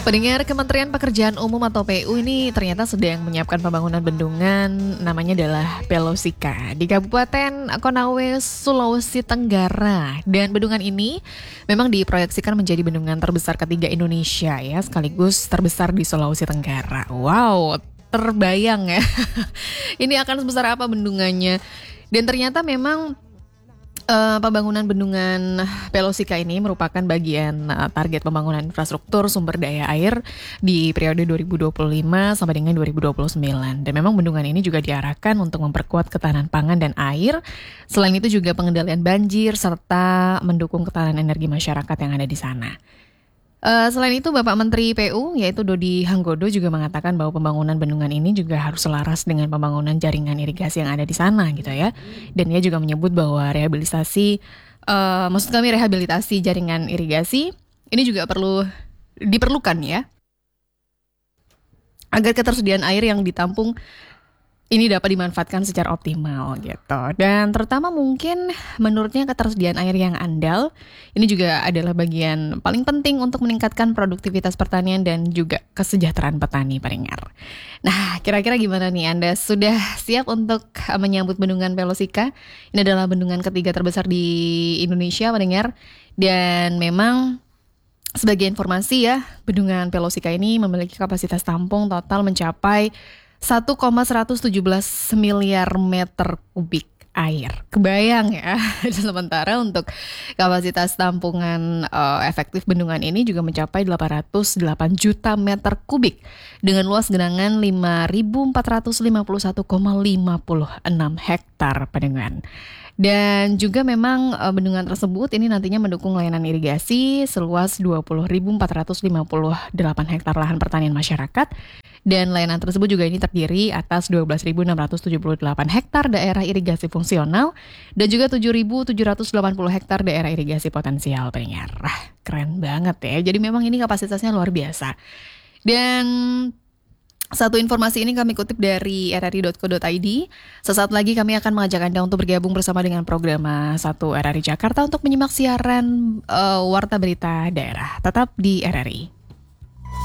Pendengar, Kementerian Pekerjaan Umum atau PU ini ternyata sedang menyiapkan pembangunan bendungan namanya adalah Pelosika di Kabupaten Konawe, Sulawesi Tenggara. Dan bendungan ini memang diproyeksikan menjadi bendungan terbesar ketiga Indonesia ya, sekaligus terbesar di Sulawesi Tenggara. Wow, terbayang ya. Ini akan sebesar apa bendungannya? Dan ternyata memang pembangunan bendungan Pelosika ini merupakan bagian target pembangunan infrastruktur sumber daya air di periode 2025 sampai dengan 2029. Dan memang bendungan ini juga diarahkan untuk memperkuat ketahanan pangan dan air. Selain itu juga pengendalian banjir serta mendukung ketahanan energi masyarakat yang ada di sana. Selain itu Bapak Menteri PU yaitu Dodi Hanggodo juga mengatakan bahwa pembangunan bendungan ini juga harus selaras dengan pembangunan jaringan irigasi yang ada di sana gitu ya. Dan ia juga menyebut bahwa rehabilitasi jaringan irigasi ini juga diperlukan ya, agar ketersediaan air yang ditampung ini dapat dimanfaatkan secara optimal gitu. Dan terutama mungkin menurutnya ketersediaan air yang andal ini juga adalah bagian paling penting untuk meningkatkan produktivitas pertanian dan juga kesejahteraan petani, pendengar. Nah, kira-kira gimana nih, Anda sudah siap untuk menyambut bendungan Pelosika? Ini adalah bendungan ketiga terbesar di Indonesia, pendengar. Dan memang sebagai informasi ya, bendungan Pelosika ini memiliki kapasitas tampung total mencapai 1,117 miliar meter kubik air. Kebayang ya. Sementara untuk kapasitas tampungan efektif bendungan ini juga mencapai 808 juta meter kubik dengan luas genangan 5.451,56 hektar, pendengar. Dan juga memang bendungan tersebut ini nantinya mendukung layanan irigasi seluas 20.458 hektar lahan pertanian masyarakat. Dan layanan tersebut juga ini terdiri atas 12.678 hektar daerah irigasi fungsional dan juga 7.780 hektar daerah irigasi potensial, pendengar. Keren banget ya. Jadi memang ini kapasitasnya luar biasa. Dan satu informasi ini kami kutip dari rri.co.id. Sesaat lagi kami akan mengajak Anda untuk bergabung bersama dengan program 1 RRI Jakarta untuk menyimak siaran Warta Berita Daerah. Tetap di RRI.